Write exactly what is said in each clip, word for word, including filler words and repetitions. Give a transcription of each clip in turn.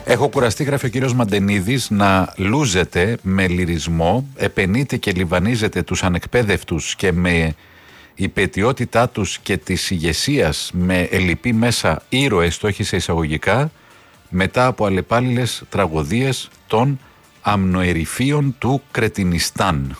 Έχω κουραστεί, γράφει ο κύριος Μαντενίδης, να λούζετε με λυρισμό, επενείτε και λιβανίζετε τους ανεκπαίδευτους και με υπαιτιότητά τους και της ηγεσίας με ελλειπή μέσα ήρωες, το έχει σε εισαγωγικά, μετά από αλλεπάλληλες τραγωδίες των αμνοερυφίων του Κρετινιστάν.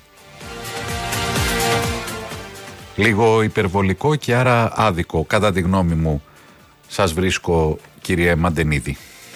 Λίγο υπερβολικό και άρα άδικο, κατά τη γνώμη μου, σας βρίσκω, κύριε Μαντενίδη.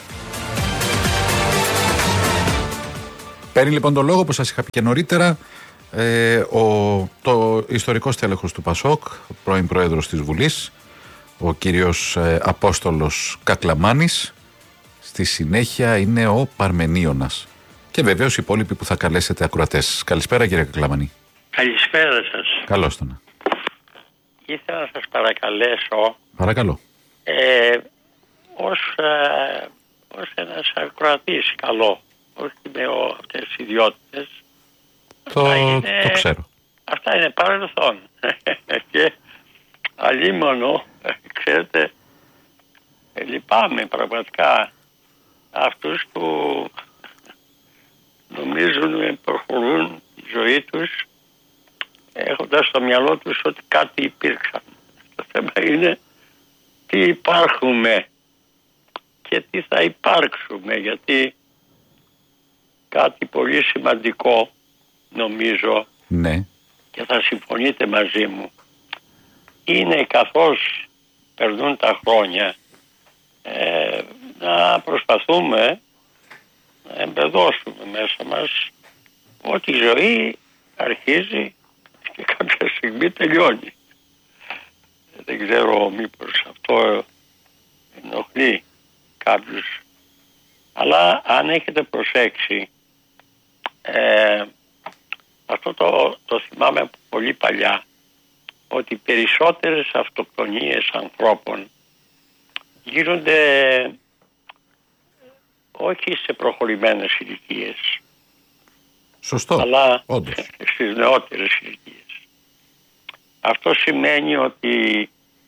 Παίρνει λοιπόν το λόγο, όπως σας είχα πει και νωρίτερα, ε, ο, το ιστορικός τέλεχος του ΠΑΣΟΚ, πρώην πρόεδρος της Βουλής, ο κύριος ε, Απόστολος Κακλαμάνης. Στη συνέχεια είναι ο Παρμενίωνας. Και βεβαίως οι υπόλοιποι που θα καλέσετε ακροατές. Καλησπέρα, κύριε Κακλαμάνη. Καλησπέρα σας. Καλώς τον. Ήθελα να σας παρακαλέσω, Παρακαλώ. ε, ως, ε, ως ένας ακροατής καλό, όχι με ο, αυτές τις ιδιότητες. Το, είναι, το ξέρω. Αυτά είναι παρελθόν. Και αλίμονο, ξέρετε, ε, λυπάμαι πραγματικά αυτούς που νομίζουν προχωρούν τη ζωή τους έχοντας στο μυαλό τους ότι κάτι υπήρξαν. Το θέμα είναι τι υπάρχουμε και τι θα υπάρξουμε, γιατί κάτι πολύ σημαντικό νομίζω, ναι, και θα συμφωνείτε μαζί μου, είναι καθώς περνούν τα χρόνια ε, να προσπαθούμε να εμπεδώσουμε μέσα μας ότι η ζωή αρχίζει και κάποια στιγμή τελειώνει. Δεν ξέρω μήπως αυτό ενοχλεί κάποιους, αλλά αν έχετε προσέξει, ε, αυτό το, το θυμάμαι από πολύ παλιά, ότι περισσότερες αυτοκτονίες ανθρώπων γίνονται όχι σε προχωρημένες ηλικίες, σωστό, αλλά όντως, στις νεότερες ηλικίες. Αυτό σημαίνει ότι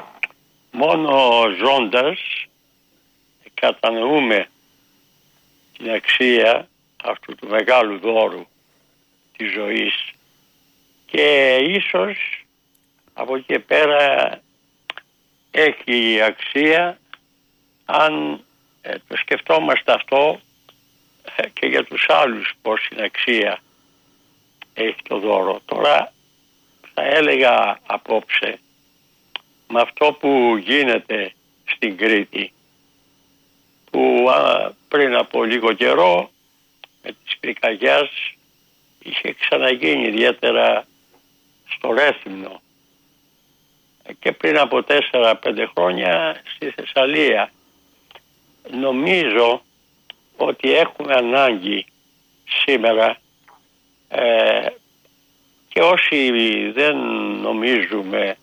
μόνο ζώντας κατανοούμε την αξία αυτού του μεγάλου δώρου της ζωής και ίσως από εκεί και πέρα έχει αξία αν ε, το σκεφτόμαστε αυτό ε, και για τους άλλους πως είναι αξία έχει το δώρο. Τώρα θα έλεγα απόψε με αυτό που γίνεται στην Κρήτη, που α, πριν από λίγο καιρό με τις πυρκαγιάς είχε ξαναγίνει, ιδιαίτερα στο Ρέθυμνο, και πριν από τέσσερα πέντε χρόνια στη Θεσσαλία. Νομίζω ότι έχουμε ανάγκη σήμερα, ε, και όσοι δεν νομίζουμε,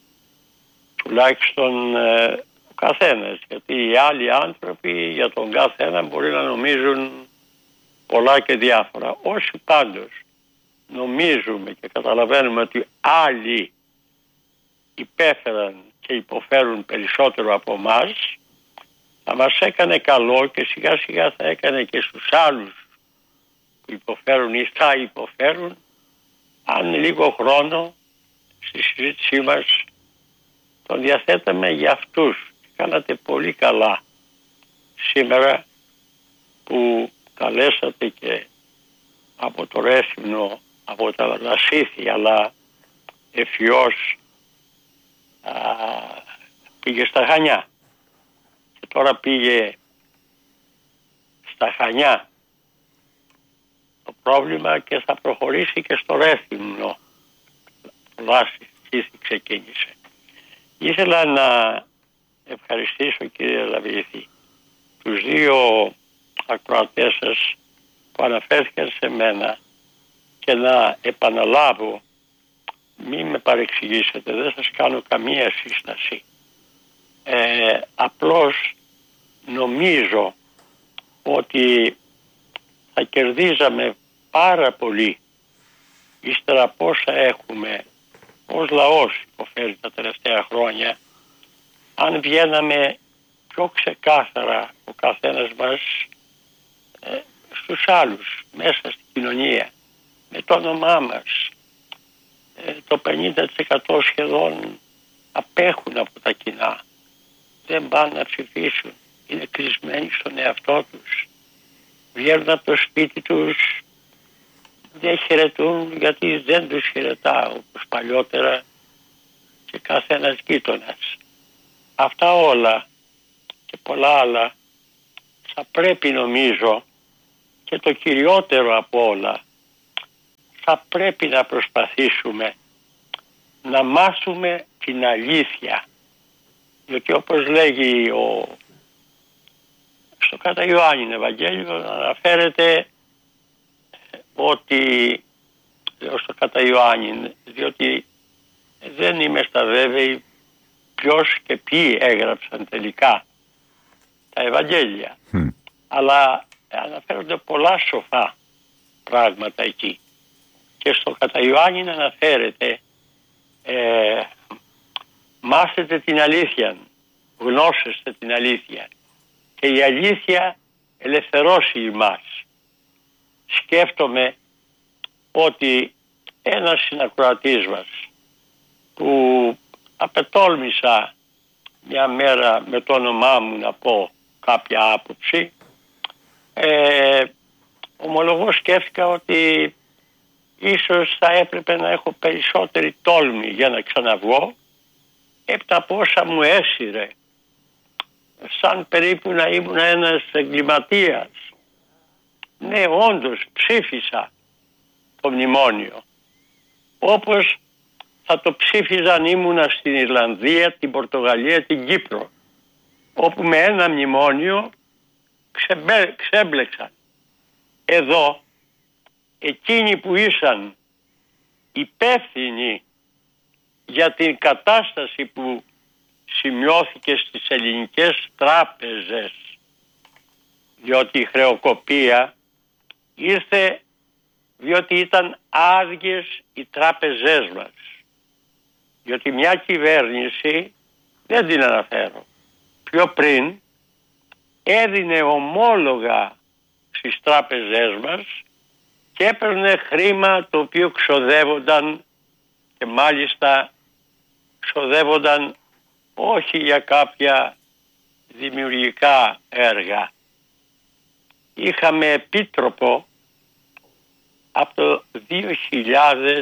τουλάχιστον ε, ο καθένας, γιατί οι άλλοι άνθρωποι για τον κάθε ένα μπορεί να νομίζουν πολλά και διάφορα. Όσοι πάντως νομίζουμε και καταλαβαίνουμε ότι άλλοι υπέφεραν και υποφέρουν περισσότερο από εμάς, θα μας έκανε καλό και σιγά σιγά θα έκανε και στους άλλους που υποφέρουν ή θα υποφέρουν, αν λίγο χρόνο στη συζήτησή μας τον διαθέταμε για αυτούς. Κάνατε πολύ καλά σήμερα που καλέσατε και από το Ρέθυμνο, από τα Λασίθη, αλλά ευφυώς α, πήγε στα Χανιά και τώρα πήγε στα Χανιά το πρόβλημα και θα προχωρήσει και στο Ρέθυμνο. Λάσιθη ξεκίνησε. Ήθελα να ευχαριστήσω, κύριε Λαβίθη, τους δύο ακροατές σας που αναφέρθηκαν σε μένα και να επαναλάβω, μην με παρεξηγήσετε, δεν σας κάνω καμία σύσταση. Ε, απλώς νομίζω ότι θα κερδίζαμε πάρα πολύ ύστερα πόσα έχουμε ως λαός υποφέρει τα τελευταία χρόνια, αν βγαίναμε πιο ξεκάθαρα ο καθένας μας ε, στους άλλους, μέσα στην κοινωνία, με το όνομά μας. Ε, το πενήντα τοις εκατό σχεδόν απέχουν από τα κοινά. Δεν πάνε να ψηφίσουν. Είναι κλεισμένοι στον εαυτό τους. Βγαίνουν από το σπίτι τους, δεν χαιρετούν γιατί δεν τους χαιρετά όπως παλιότερα και κάθε ένας γείτονας. Αυτά όλα και πολλά άλλα θα πρέπει, νομίζω, και το κυριότερο από όλα, θα πρέπει να προσπαθήσουμε να μάθουμε την αλήθεια. Διότι όπως λέγει ο, στο κατά Ιωάννην Ευαγγέλιο αναφέρεται ότι, λέω στο κατά Ιωάννην, διότι δεν είμαι στα βέβαιη ποιος και ποιοι έγραψαν τελικά τα Ευαγγέλια. Mm. Αλλά αναφέρονται πολλά σοφά πράγματα εκεί. Και στο κατά Ιωάννην αναφέρεται ε, μάθετε την αλήθεια, γνώσεστε την αλήθεια και η αλήθεια ελευθερώσει εμάς. Σκέφτομαι ότι ένας συνακροατής μας που απετόλμησα μια μέρα με το όνομά μου να πω κάποια άποψη, ε, ομολογώ σκέφτηκα ότι ίσως θα έπρεπε να έχω περισσότερη τόλμη για να ξαναβγώ έπειτα από όσα μου έσυρε, σαν περίπου να ήμουν ένας εγκληματίας. Ναι, όντως ψήφισα το μνημόνιο, όπως θα το ψήφιζαν ήμουνα στην Ιρλανδία, την Πορτογαλία, την Κύπρο, όπου με ένα μνημόνιο ξεμπε, ξέμπλεξαν. Εδώ εκείνοι που ήσαν υπεύθυνοι για την κατάσταση που σημειώθηκε στις ελληνικές τράπεζες, διότι η χρεοκοπία ήρθε διότι ήταν άδειες οι τράπεζές μας. Διότι μια κυβέρνηση, δεν την αναφέρω, πιο πριν έδινε ομόλογα στις τράπεζές μας και έπαιρνε χρήμα το οποίο ξοδεύονταν, και μάλιστα ξοδεύονταν όχι για κάποια δημιουργικά έργα. Είχαμε επίτροπο από το δύο χιλιάδες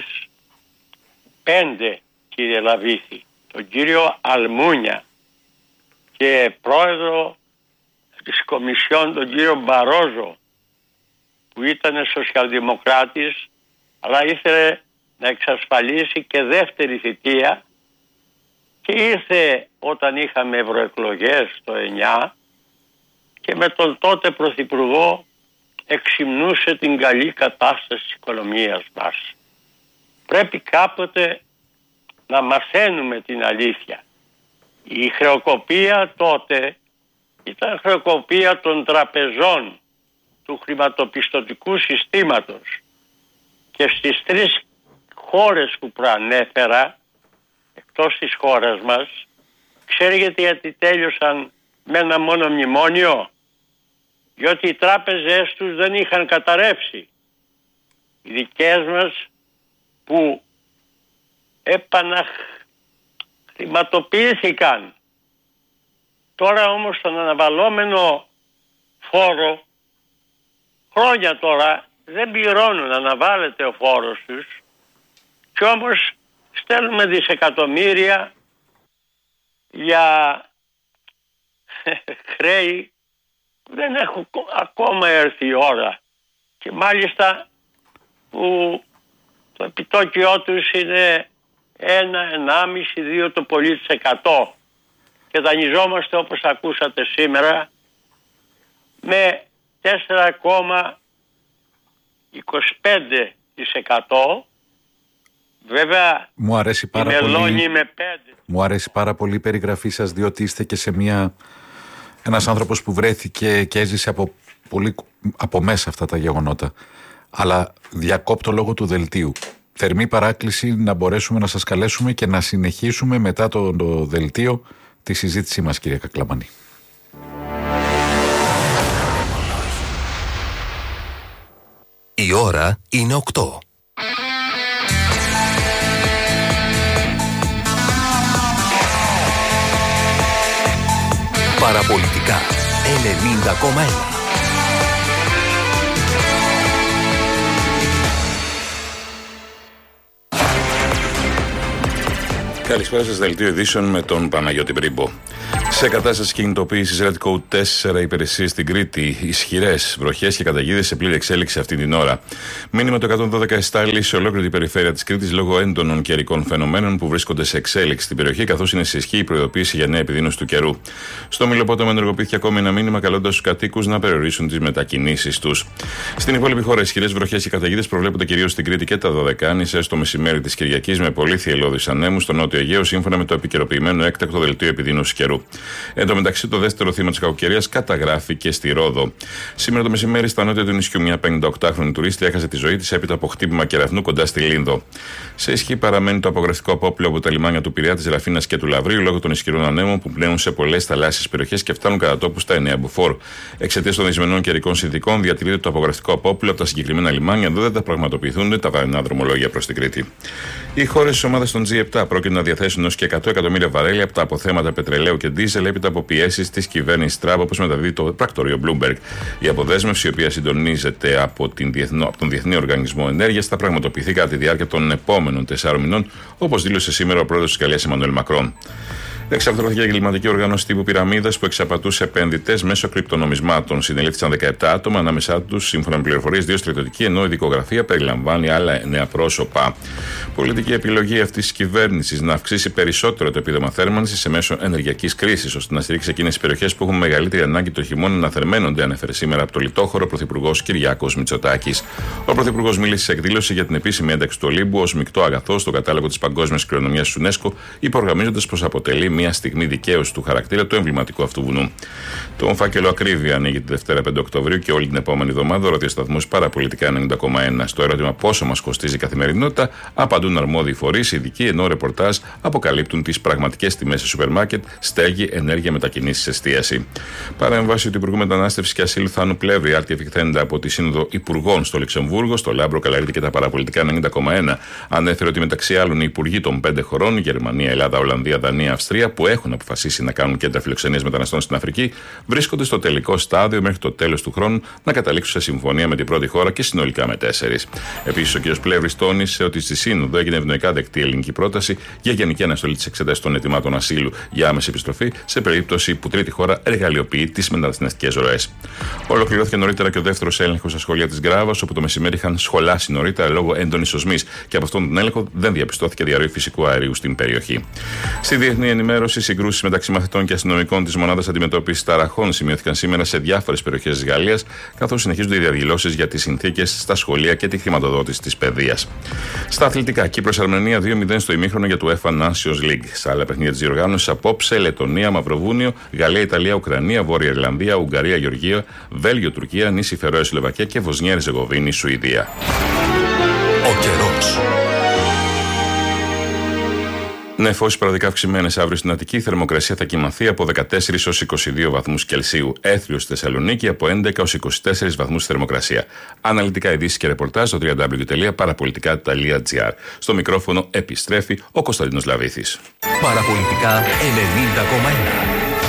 πέντε, κύριε Λαβίθη, τον κύριο Αλμούνια, και πρόεδρο της Κομισιόν τον κύριο Μπαρόζο, που ήταν σοσιαλδημοκράτης αλλά ήθελε να εξασφαλίσει και δεύτερη θητεία, και ήρθε όταν είχαμε ευρωεκλογές το εννιά και με τον τότε πρωθυπουργό εξυμνούσε την καλή κατάσταση της οικονομίας μας. Πρέπει κάποτε να μαθαίνουμε την αλήθεια. Η χρεοκοπία τότε ήταν χρεοκοπία των τραπεζών, του χρηματοπιστωτικού συστήματος, και στις τρεις χώρες που προανέφερα εκτός της χώρας μας, ξέρετε γιατί τέλειωσαν με ένα μόνο μνημόνιο? Διότι οι τράπεζες τους δεν είχαν καταρρεύσει. Οι δικές μας που επαναχρηματοποιήθηκαν. Τώρα όμως τον αναβαλόμενο φόρο, χρόνια τώρα δεν πληρώνουν, αναβάλλεται ο φόρος τους, και όμως στέλνουμε δισεκατομμύρια για χρέη που δεν έχουν ακόμα έρθει η ώρα, και μάλιστα που το επιτόκιό τους είναι ένα, ενάμιση, δύο το πολύ της εκατό, και δανειζόμαστε, όπως ακούσατε σήμερα, με τέσσερα κόμμα είκοσι πέντε τοις εκατό. Βέβαια, μου αρέσει πάρα η μελώνη πολύ, με πέντε. Μου αρέσει πάρα πολύ η περιγραφή σας, διότι είστε και σε μια, ένας άνθρωπος που βρέθηκε και έζησε από, πολύ, από μέσα αυτά τα γεγονότα. Αλλά διακόπτω λόγω του δελτίου. Θερμή παράκληση να μπορέσουμε να σας καλέσουμε και να συνεχίσουμε μετά το, το δελτίο τη συζήτησή μας, κύριε Κακλαμανή. Η ώρα είναι οκτώ. Παραπολιτικά ενενήντα κόμμα ένα. Καλησπέρα σας, δελτίο ειδήσεων με τον Παναγιώτη Μπρίμπο. Σε κατάσταση κινητοποίησης Red Code τέσσερα υπηρεσίες στην Κρήτη, ισχυρές βροχές και καταιγίδες σε πλήρη εξέλιξη αυτή την ώρα. Μήνυμα το εκατόν δώδεκα εστάλει σε ολόκληρη την περιφέρεια της Κρήτης λόγω έντονων καιρικών φαινομένων που βρίσκονται σε εξέλιξη στην περιοχή, καθώς είναι σε ισχύ η προειδοποίηση για νέα επιδείνωση του καιρού. Στο Μιλοπόταμο ενεργοποιήθηκε ακόμη ένα μήνυμα καλώντας τους κατοίκους να περιορίσουν τις μετακινήσεις τους. Στην υπόλοιπη χώρα, ισχυρές βροχές και καταιγίδες προβλέπονται κυρίως στην Κρήτη και τα Δωδεκάνησα στο μεσημέρι της Κυριακής με πολύ θυελλώδεις ανέμους στο νότιο Αιγαίο σύμφωνα με το επικαιροποιημένο έκτακτο δελτίο επιδείνωσης καιρού. Εν τω μεταξύ, το δεύτερο θύμα της κακοκαιρίας καταγράφηκε στη Ρόδο. Σήμερα το μεσημέρι, στα νότια του νησιού, μια πενηνταοκτάχρονη τουρίστρια έχασε τη ζωή της έπειτα από χτύπημα κεραυνού κοντά στη Λίνδο. Σε ισχύ παραμένει το απογραφικό απόπλαιο από τα λιμάνια του Πειραιά, της Ραφίνας και του Λαβρίου λόγω των ισχυρών ανέμων που πλέουν σε πολλές θαλάσσιες περιοχές και φτάνουν κατά τόπου στα εννέα μποφόρ. Εξαιτίας των δυσμενών καιρικών συνθηκών, διατηρείται το απογραφικό απόπλαιο από τα συγκεκριμένα λιμάνια, εδώ δεν θα πραγματοποιηθούν τα βαρινά δρομολόγια προς την Κρήτη. Οι χώρες της ομάδας των τζι επτά πρόκειται να διαθέσουν έως και εκατό εκατομμύρια βαρέλια από τα αποθέματα πετρελαίου και ντίζελ έπειτα από πιέσεις της κυβέρνησης Τραμπ, όπως μεταδίδει το πρακτορείο Bloomberg. Η αποδέσμευση, η οποία συντονίζεται από, την διεθνό, από τον Διεθνή Οργανισμό Ενέργειας, θα πραγματοποιηθεί κατά τη διάρκεια των επόμενων τεσσάρων μηνών, όπως δήλωσε σήμερα ο πρόεδρος της Γαλλίας Εμμανουέλ Μακρόν. Εξαρθρώθηκε η εγκληματική οργάνωση τύπου πυραμίδας που εξαπατούσε επενδυτές μέσω κρυπτονομισμάτων. Συνελήφθησαν δεκαεπτά άτομα, ανάμεσά τους, σύμφωνα με πληροφορίες, δύο στρατιωτικοί, ενώ η δικογραφία περιλαμβάνει άλλα εννέα πρόσωπα. Πολιτική επιλογή αυτής της κυβέρνησης να αυξήσει περισσότερο το επίδομα θέρμανσης σε μέσο ενεργειακής κρίσης, ώστε να στηρίξει εκείνες τις περιοχές που έχουν μεγαλύτερη ανάγκη το χειμώνα να θερμαίνονται, ανέφερε σήμερα από το λιτόχωρο ο Πρωθυπουργός Κυριάκος Μητσοτάκης. Ο Πρωθυπουργός μίλησε σε εκδήλωση για την επίσημη ένταξη του Ολύμπου ως μεικτό αγαθό στο κατάλογο της Παγκόσμιας Κληρονομιάς της UNESCO, υπογραμμίζοντας πως αποτελεί μια στιγμή δικαίωση του χαρακτήρα του εμβληματικού αυτού βουνού. Το φάκελο Ακρίβεια ανοίγει τη Δευτέρα πέντε Οκτωβρίου και όλη την επόμενη εβδομάδα ο ραδιοσταθμός Παραπολιτικά ενενήντα κόμμα ένα. Στο ερώτημα πόσο μας κοστίζει η καθημερινότητα, απαντούν αρμόδιοι φορείς, ειδικοί, ενώ ρεπορτάζ αποκαλύπτουν τις πραγματικές τιμές σε σούπερ μάρκετ, στέγη, ενέργεια, μετακινήσεις, εστίαση. Παρέμβαση του Υπουργού Μετανάστευσης και Ασύλου Θάνου Πλεύρη, άρτη ευχθέντα από τη Σύνοδο Υπουργών στο Λουξεμβούργο, στο Λάμπρο Καλαρίτη και τα Παραπολιτικά ενενήντα κόμμα ένα, ανέφερε ότι μεταξύ άλλων οι υπουργοί των πέντε χωρών, Γερμανία, Ελλάδα, Ολλανδία, Δανία, Αυστρία, που έχουν αποφασίσει να κάνουν κέντρα φιλοξενίας μεταναστών στην Αφρική, βρίσκονται στο τελικό στάδιο μέχρι το τέλος του χρόνου να καταλήξουν σε συμφωνία με την πρώτη χώρα και συνολικά με τέσσερις. Επίσης, ο κ. Πλεύρης τόνισε ότι στη Σύνοδο έγινε ευνοϊκά δεκτή η ελληνική πρόταση για γενική αναστολή της εξέτασης των αιτημάτων ασύλου για άμεση επιστροφή σε περίπτωση που τρίτη χώρα εργαλειοποιεί τις μεταναστευτικές ροές. Ολοκληρώθηκε νωρίτερα και ο δεύτερος έλεγχος στα σχολεία της Γκράβας, όπου το μεσημέρι είχαν σχολάσει νωρίτερα λόγω έντονης οσμής και από αυτόν τον έλεγχο δεν διαπιστώθηκε διαρροή φυσικού αερίου στην περιοχή. Στη διεθνή ενημέρωση, συγκρούσεις μεταξύ μαθητών και αστυνομικών της Μονάδας Αντιμετώπισης Ταραχών σημειώθηκαν σήμερα σε διάφορες περιοχές της Γαλλίας, καθώς συνεχίζονται οι διαδηλώσεις για τις συνθήκες στα σχολεία και τη χρηματοδότηση της παιδείας. Στα αθλητικά, Κύπρος-Αρμενία δύο μηδέν στο ημίχρονο για το UEFA Nations League. Σε άλλα παιχνίδια της διοργάνωσης απόψε, Λετωνία, Μαυροβούνιο, Γαλλία, Ιταλία, Ουκρανία, Βόρεια Ιρλανδία, Ουγγαρία, Γεωργία, Βέλγιο, Τουρκία, νήσι Φερόε, Σλοβακία και Βοσνία, Ριζεγοβίνη, Σουηδία. Ο καιρός. Νεφώσεις παραδικά αυξημένες αύριο στην Αττική. Η θερμοκρασία θα κυμανθεί από δεκατέσσερις έως είκοσι δύο βαθμούς Κελσίου. Έθριο στη Θεσσαλονίκη από έντεκα έως είκοσι τέσσερις βαθμούς θερμοκρασία. Αναλυτικά ειδήσεις και ρεπορτάζ στο double-u double-u double-u τελεία παραπολιτικά τελεία τζι άρ. Στο μικρόφωνο επιστρέφει ο Κωνσταντίνος Λαβήθης. Παραπολιτικά ενενήντα κόμμα ένα.